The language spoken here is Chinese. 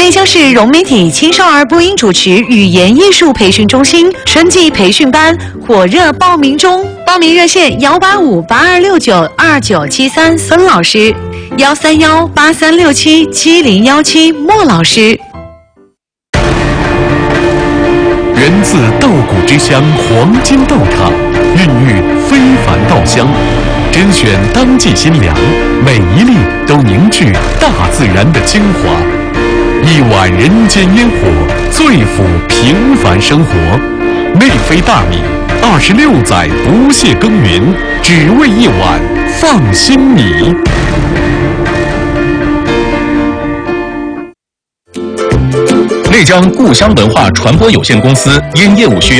内江市融媒体青少儿播音主持语言艺术培训中心春季培训班火热报名中，报名热线18582692973孙老师，13183677017莫老师。 源自稻谷之乡黄金稻场，孕育非凡稻香，甄选当季新粮，每一粒都凝聚大自然的精华。一碗人间烟火，最抚平凡生活。内飞大米，26载不懈耕耘，只为一碗放心米。 内江故乡文化传播有限公司因业务需要